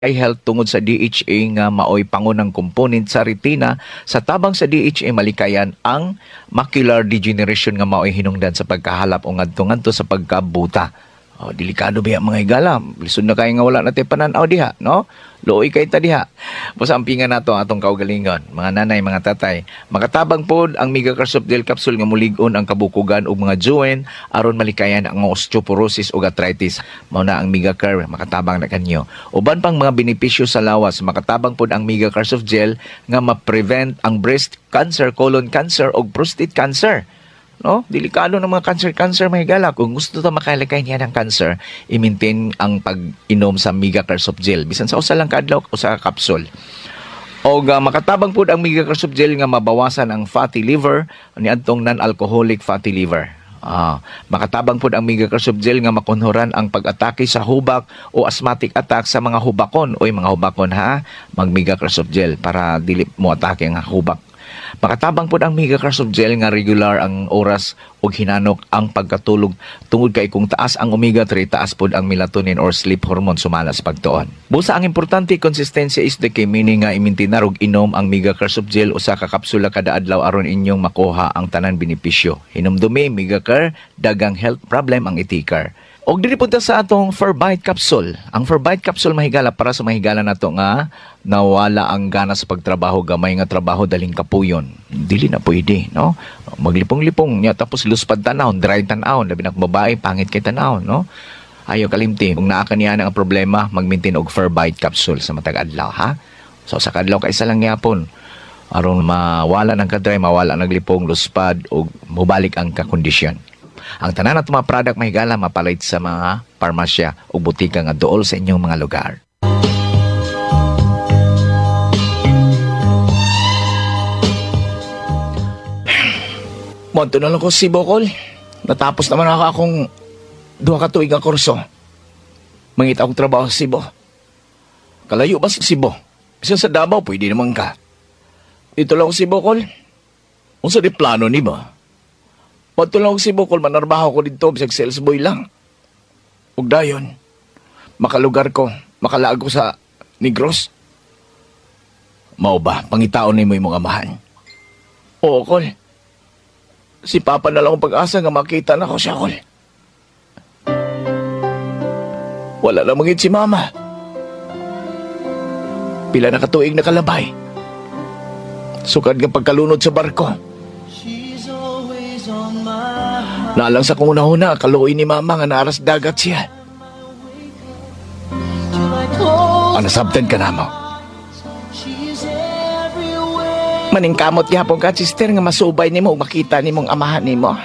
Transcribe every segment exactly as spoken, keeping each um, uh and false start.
ay health tungod sa D H A nga maoy pangunang component sa retina sa tabang sa D H A malikayan ang macular degeneration nga maoy hinungdan sa pagkahalap o ngadto-ngadto sa pagkabuta. Oh, delikado ba mga higala? Lisod na kayo nga wala natin pananaw diha, no? Looy kay ta diha. Musampingan nato atong kaugalingon, mga nanay, mga tatay. Makatabang pod ang Megacar Softgel capsule nga mulig-on ang kabukugan ug mga joint aron malikayan ang osteoporosis ug arthritis. Mao na ang Megacar, makatabang na kanyo. Uban pang mga benepisyo sa lawas, makatabang pod ang Megacar Softgel nga ma-prevent ang breast cancer, colon cancer ug prostate cancer. No, delikado ng mga cancer-cancer mahigala. Kung gusto ta makalikay niya ng cancer, i-maintain ang pag-inom sa Megacar Softgel. Bisan sa usa lang kadlaw o sa capsule. O uh, makatabang po ang Megacar Softgel nga mabawasan ang fatty liver niadtong non-alcoholic fatty liver. Ah, makatabang po ang Megacar Softgel nga makonhoran ang pag-atake sa hubak o asthmatic attack sa mga hubakon. Oy mga hubakon ha, mag Megacar Softgel para dili mo atake ang hubak. Makatabang po ang Megacar Softgel nga regular ang oras o hinanok ang pagkatulog tungod kay kung taas ang omega three, taas po ang melatonin or sleep hormone sumala sa pagtuon. Busa ang importante konsistensya is the key, meaning nga imintinar og inom ang Megacar Softgel usa ka kapsula kada adlaw aron inyong makuha ang tanan benepisyo. Hinumdumi Megacar, dagang health problem ang itikar. Og diri punta sa atong Forbite capsule. Ang Forbite capsule mahigala para sa mahigala nato nga nawala ang gana sa pagtrabaho, gamay nga trabaho daling kapuyon. Dili na pwede, no? Maglipong-lipong nya tapos luspad tanawon, dry tanawon, labi na babae pangit kay tanawon, no? Ayo kalimti, kung naa kaniya ang problema, mag-maintain og Forbite capsule sa matag adlaw, ha? So sa kadlaw kay isa lang gyapon aron mawala ng kadry, mawala naglipong, luspad ug mobalik ang kakondisyon. Ang tanan at mga product mahigala mapalit sa mga parmasya o butika nga dool sa inyong mga lugar. Monto na lang ko si Bokol. Natapos naman ako akong duha ka tuig nga kurso. Mangita akong trabaho sa Cebu. Kalayo ba sa Cebu? Isa sa Davao, pwede naman ka. Ito lang ko si Bokol. Unsa di plano ni ba? Matulong si Bokol, manarbaho ko dito, bisag sales boy lang. Ug dayon, makalugar ko, makalaag ko sa Negros. Mao ba, pangitaon ni mo yung mga amahan? Oo, Kol. Si Papa na lang ang pag-asa nga makita na ko siya, Kol. Wala na mangit si Mama. Pila na katuig na kalabay. Sukad nga pagkalunod sa barko. Nalang sa kung una-una, kaluoy ni Mama nga naaras dagat siya. Ano sabtan ka na mo? Maningkamot yapon ka, sister, nga masubay ni mo, makita ni mong amahan ni mo.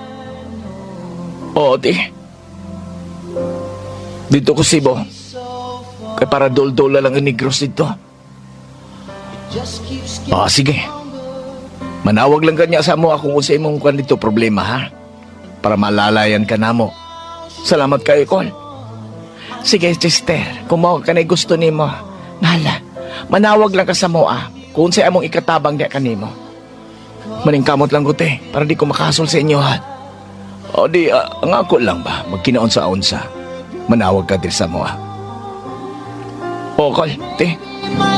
Oo, di. Dito ko Cebu. Kaya para dol-dola lang ang Negros dito. Oo, sige. Manawag lang kanya sa mo akong usay mong kwan dito problema, ha? Para malalayan ka na mo. Salamat kayo, Kol. Sige, sister, kung mo ka na gusto ni mo, nala, manawag lang ka sa mo, ah, kung sa'y among ikatabang niya ka ni mo. Maningkamot lang ko, te, para di ko makasol sa inyo, ha? O di, uh, ang ako lang ba, magkinaon sa unsa, manawag ka din sa mo, ah. O, Kol, te.